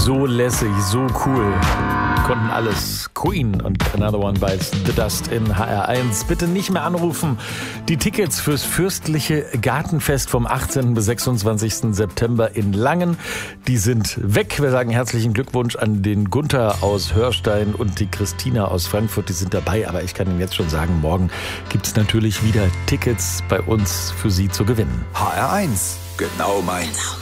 So lässig, so cool. Konnten alles. Queen und Another One Bites the Dust in HR1. Bitte nicht mehr anrufen. Die Tickets fürs fürstliche Gartenfest vom 18. bis 26. September in Langen, die sind weg. Wir sagen herzlichen Glückwunsch an den Gunther aus Hörstein und die Christina aus Frankfurt. Die sind dabei, aber ich kann Ihnen jetzt schon sagen, morgen gibt es natürlich wieder Tickets bei uns für Sie zu gewinnen. HR1, genau meins.